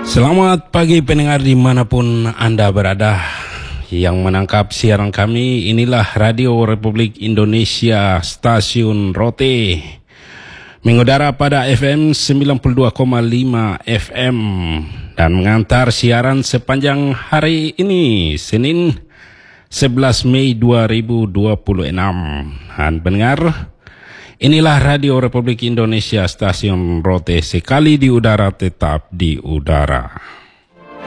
Selamat pagi pendengar dimanapun Anda berada. Yang menangkap siaran kami, inilah Radio Republik Indonesia Stasiun Rote, mengudara pada FM 92,5 FM dan mengantar siaran sepanjang hari ini, Senin 11 Mei 2026. Dan pendengar, inilah Radio Republik Indonesia Stasiun Rote, sekali di udara tetap di udara.